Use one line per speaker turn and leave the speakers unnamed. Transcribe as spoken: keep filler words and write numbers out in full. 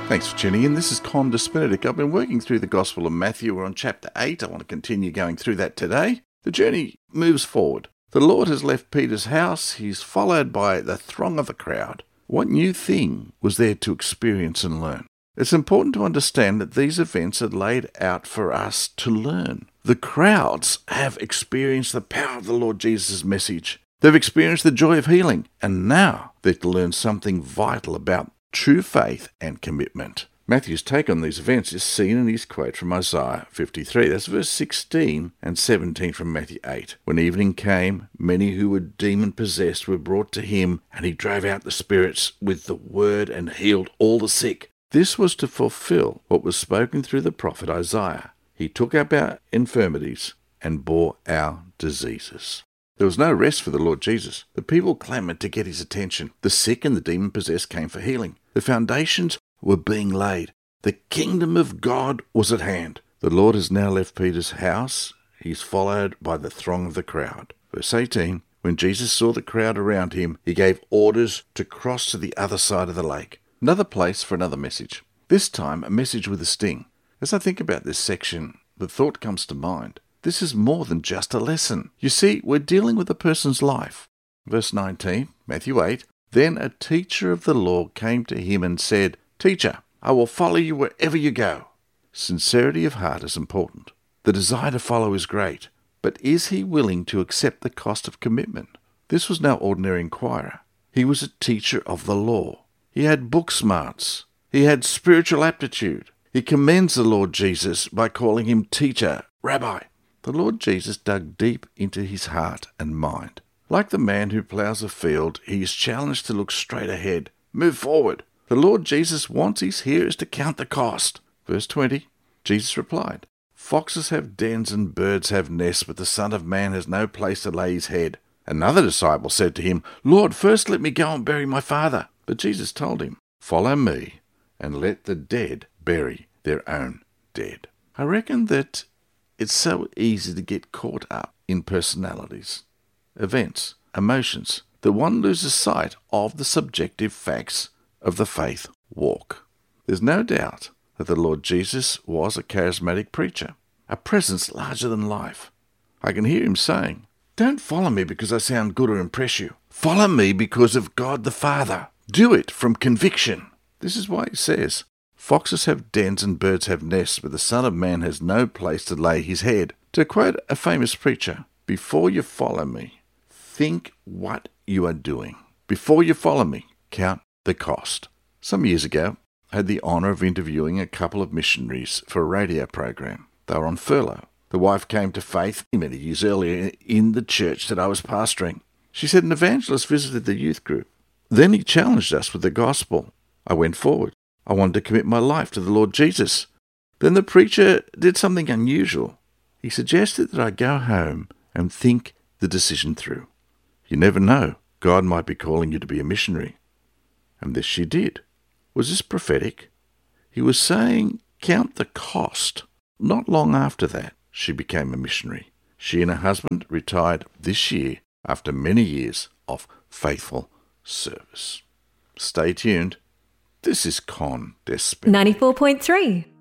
Thanks for tuning in. This is Conda Benedict. I've been working through the Gospel of Matthew. We're on chapter eight. I want to continue going through that today. The journey moves forward. The Lord has left Peter's house. He's followed by the throng of the crowd. What new thing was there to experience and learn? It's important to understand that these events are laid out for us to learn. The crowds have experienced the power of the Lord Jesus' message. They've experienced the joy of healing, and now they're to learn something vital about true faith and commitment. Matthew's take on these events is seen in his quote from Isaiah fifty-three. That's verse sixteen and seventeen from Matthew eight. When evening came, many who were demon-possessed were brought to him, and he drove out the spirits with the word and healed all the sick. This was to fulfill what was spoken through the prophet Isaiah. He took up our infirmities and bore our diseases. There was no rest for the Lord Jesus. The people clamoured to get his attention. The sick and the demon-possessed came for healing. The foundations were being laid. The kingdom of God was at hand. The Lord has now left Peter's house. He's followed by the throng of the crowd. Verse eighteen, when Jesus saw the crowd around him, he gave orders to cross to the other side of the lake. Another place for another message. This time, a message with a sting. As I think about this section, the thought comes to mind. This is more than just a lesson. You see, we're dealing with a person's life. Verse nineteen, Matthew eight, then a teacher of the law came to him and said, Teacher, I will follow you wherever you go. Sincerity of heart is important. The desire to follow is great. But is he willing to accept the cost of commitment? This was no ordinary inquirer. He was a teacher of the law. He had book smarts. He had spiritual aptitude. He commends the Lord Jesus by calling him teacher, rabbi. The Lord Jesus dug deep into his heart and mind. Like the man who ploughs a field, he is challenged to look straight ahead, move forward. The Lord Jesus wants his hearers to count the cost. Verse twenty, Jesus replied, Foxes have dens and birds have nests, but the Son of Man has no place to lay his head. Another disciple said to him, Lord, first let me go and bury my father. But Jesus told him, Follow me, and let the dead bury their own dead. I reckon that it's so easy to get caught up in personalities, events, emotions, that one loses sight of the subjective facts of the faith walk. There's no doubt that the Lord Jesus was a charismatic preacher, a presence larger than life. I can hear him saying, Don't follow me because I sound good or impress you. Follow me because of God the Father. Do it from conviction. This is why he says, Foxes have dens and birds have nests, but the Son of Man has no place to lay his head. To quote a famous preacher, before you follow me, think what you are doing. Before you follow me, count the cost. Some years ago, I had the honour of interviewing a couple of missionaries for a radio program. They were on furlough. The wife came to faith many years earlier in the church that I was pastoring. She said an evangelist visited the youth group. Then he challenged us with the gospel. I went forward. I wanted to commit my life to the Lord Jesus. Then the preacher did something unusual. He suggested that I go home and think the decision through. You never know. God might be calling you to be a missionary. And this she did. Was this prophetic? He was saying, count the cost. Not long after that, she became a missionary. She and her husband retired this year after many years of faithful service. Stay tuned. This is Con Des Benedict.
ninety-four point three